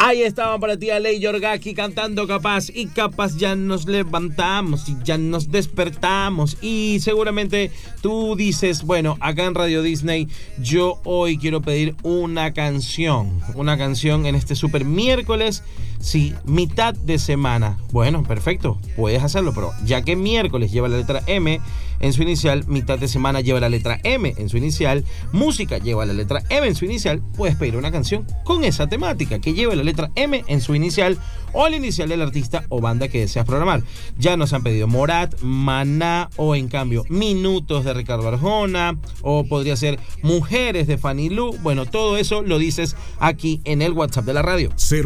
Ahí estaban para ti Ale Yorgaki cantando Capaz, y capaz ya nos levantamos y ya nos despertamos. Y seguramente tú dices, bueno, acá en Radio Disney yo hoy quiero pedir una canción en este super miércoles, sí, mitad de semana. Bueno, perfecto, puedes hacerlo, pero ya que miércoles lleva la letra M en su inicial, mitad de semana lleva la letra M en su inicial, música lleva la letra M en su inicial, puedes pedir una canción con esa temática que lleve la letra M en su inicial o el inicial del artista o banda que deseas programar. Ya nos han pedido Morat, Maná, o en cambio Minutos de Ricardo Arjona, o podría ser Mujeres de Fanny Lu. Bueno, todo eso lo dices aquí en el WhatsApp de la radio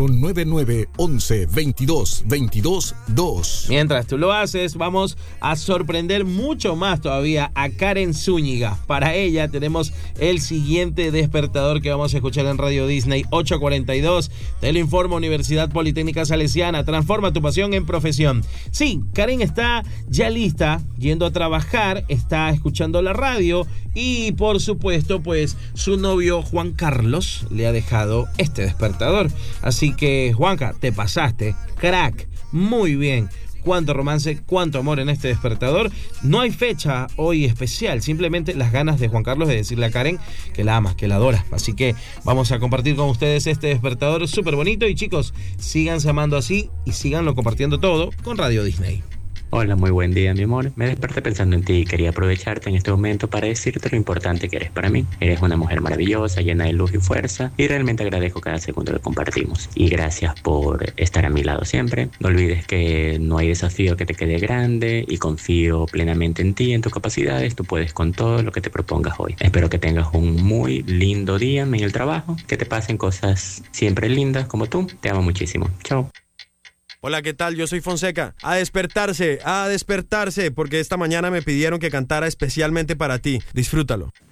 099 11 22 22 2. Mientras tú lo haces, vamos a sorprender mucho más todavía a Karen Zúñiga. Para ella tenemos el siguiente despertador que vamos a escuchar en Radio Disney 842. Te lo informo, Universidad Politécnica Salesiana, transforma tu pasión en profesión. Sí, Karen está ya lista, yendo a trabajar, está escuchando la radio y por supuesto pues su novio Juan Carlos le ha dejado este despertador. Así que Juanca, te pasaste, crack, muy bien. Cuánto romance, cuánto amor en este despertador. No hay fecha hoy especial, simplemente las ganas de Juan Carlos de decirle a Karen que la ama, que la adora. Así que vamos a compartir con ustedes este despertador súper bonito. Y chicos, síganse amando así y síganlo compartiendo todo con Radio Disney. Hola, muy buen día, mi amor. Me desperté pensando en ti y quería aprovecharte en este momento para decirte lo importante que eres para mí. Eres una mujer maravillosa, llena de luz y fuerza, y realmente agradezco cada segundo que compartimos. Y gracias por estar a mi lado siempre. No olvides que no hay desafío que te quede grande y confío plenamente en ti y en tus capacidades. Tú puedes con todo lo que te propongas hoy. Espero que tengas un muy lindo día en el trabajo, que te pasen cosas siempre lindas como tú. Te amo muchísimo. Chao. Hola, ¿qué tal? Yo soy Fonseca. A despertarse, porque esta mañana me pidieron que cantara especialmente para ti. Disfrútalo.